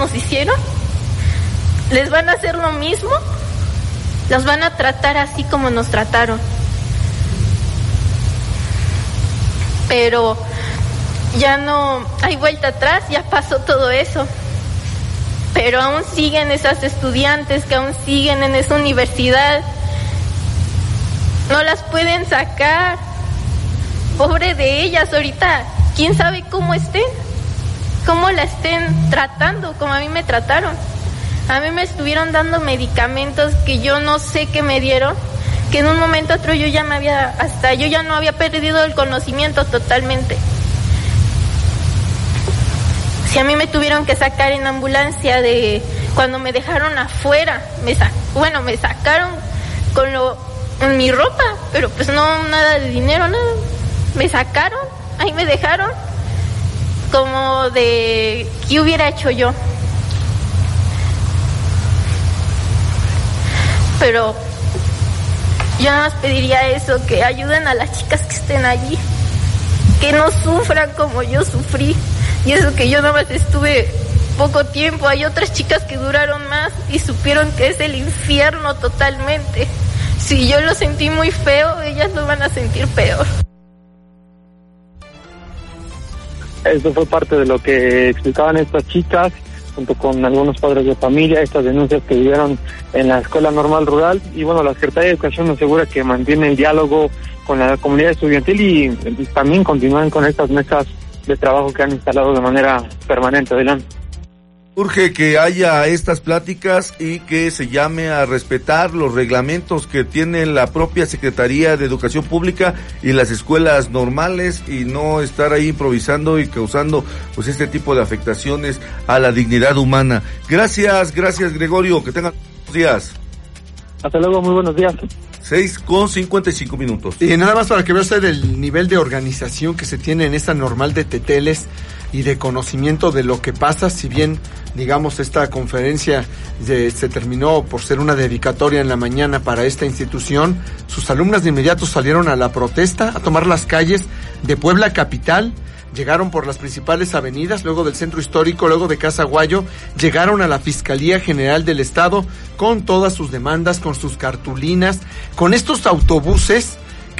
nos hicieron, les van a hacer lo mismo, los van a tratar así como nos trataron. Pero ya no hay vuelta atrás, ya pasó todo eso. Pero aún siguen esas estudiantes que aún siguen en esa universidad. No las pueden sacar. Pobre de ellas ahorita. ¿Quién sabe cómo estén? ¿Cómo la estén tratando? Como a mí me trataron. A mí me estuvieron dando medicamentos que yo no sé qué me dieron, que en un momento a otro yo ya no había perdido el conocimiento totalmente. Si a mí me tuvieron que sacar en ambulancia de cuando me dejaron afuera, me sacaron con mi ropa, pero pues no nada de dinero, nada. Me sacaron, ahí me dejaron, como de ¿qué hubiera hecho yo? Pero yo nada más pediría eso, que ayuden a las chicas que estén allí, que no sufran como yo sufrí. Y eso que yo nada más estuve poco tiempo, hay otras chicas que duraron más y supieron que es el infierno totalmente. Si yo lo sentí muy feo, ellas lo van a sentir peor. Eso fue parte de lo que explicaban estas chicas, junto con algunos padres de familia, estas denuncias que vivieron en la Escuela Normal Rural. Y bueno, la Secretaría de Educación nos asegura que mantiene el diálogo con la comunidad estudiantil y también continúan con estas mesas de trabajo que han instalado de manera permanente. Adelante. Urge que haya estas pláticas y que se llame a respetar los reglamentos que tiene la propia Secretaría de Educación Pública y las escuelas normales, y no estar ahí improvisando y causando pues este tipo de afectaciones a la dignidad humana. Gracias Gregorio, que tengan buenos días. Hasta luego, muy buenos días. 6:55. Y nada más para que vea usted el nivel de organización que se tiene en esta normal de Teteles y de conocimiento de lo que pasa, si bien, digamos, esta conferencia se terminó por ser una dedicatoria en la mañana para esta institución, sus alumnas de inmediato salieron a la protesta, a tomar las calles de Puebla capital. Llegaron por las principales avenidas, luego del centro histórico, luego de Casa Guayo, llegaron a la Fiscalía General del Estado con todas sus demandas, con sus cartulinas, con estos autobuses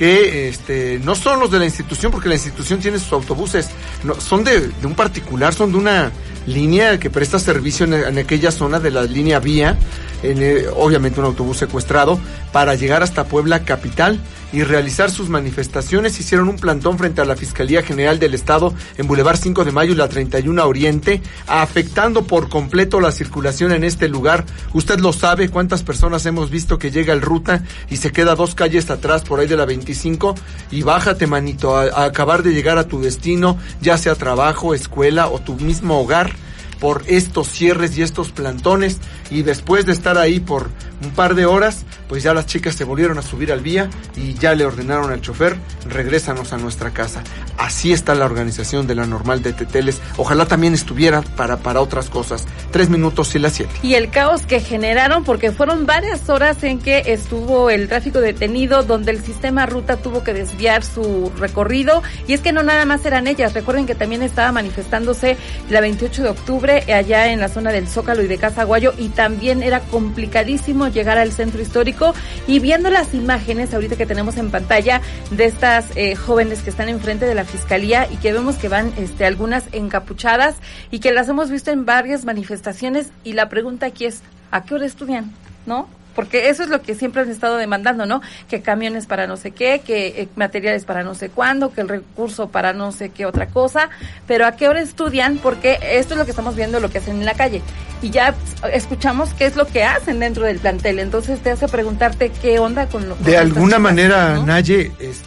que no son los de la institución, porque la institución tiene sus autobuses, no, son de un particular, son de una línea que presta servicio en aquella zona de la línea vía, obviamente un autobús secuestrado, para llegar hasta Puebla capital y realizar sus manifestaciones. Hicieron un plantón frente a la Fiscalía General del Estado en Boulevard 5 de Mayo y la 31 Oriente, afectando por completo la circulación en este lugar. Usted lo sabe, cuántas personas hemos visto que llega el ruta y se queda 2 calles atrás por ahí de la 25 y bájate, manito, a acabar de llegar a tu destino, ya sea trabajo, escuela o tu mismo hogar, por estos cierres y estos plantones. Y después de estar ahí por un par de horas, pues ya las chicas se volvieron a subir al vía y ya le ordenaron al chofer: regrésanos a nuestra casa. Así está la organización de la normal de Teteles. Ojalá también estuviera para otras cosas. 3 minutos y las 7. Y el caos que generaron, porque fueron varias horas en que estuvo el tráfico detenido, donde el sistema ruta tuvo que desviar su recorrido. Y es que no nada más eran ellas, recuerden que también estaba manifestándose la 28 de octubre allá en la zona del Zócalo y de Casa Guayo, y también era complicadísimo llegar al centro histórico. Y viendo las imágenes ahorita que tenemos en pantalla de estas jóvenes que están enfrente de la fiscalía y que vemos que van algunas encapuchadas y que las hemos visto en varias manifestaciones, y la pregunta aquí es: ¿a qué hora estudian? ¿No? Porque eso es lo que siempre han estado demandando, ¿no? Que camiones para no sé qué, que materiales para no sé cuándo, que el recurso para no sé qué otra cosa, pero ¿a qué hora estudian? Porque esto es lo que estamos viendo, lo que hacen en la calle, y ya escuchamos qué es lo que hacen dentro del plantel. Entonces te hace preguntarte qué onda con lo que... De alguna manera, ¿no? Naye,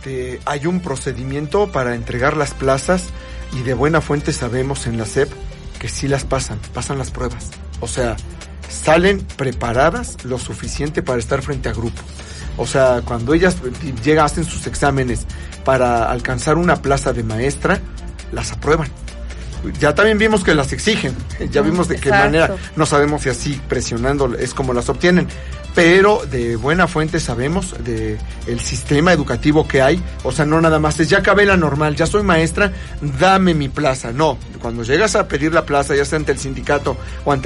hay un procedimiento para entregar las plazas, y de buena fuente sabemos en la SEP que sí las pasan las pruebas. O sea, salen preparadas lo suficiente para estar frente a grupo. O sea, cuando ellas hacen sus exámenes para alcanzar una plaza de maestra, las aprueban. Ya también vimos que las exigen, ya vimos de qué manera, no sabemos si así presionando es como las obtienen, pero de buena fuente sabemos de el sistema educativo que hay. O sea, no nada más es ya acabé la normal, ya soy maestra, dame mi plaza. No, cuando llegas a pedir la plaza, ya sea ante el sindicato o ante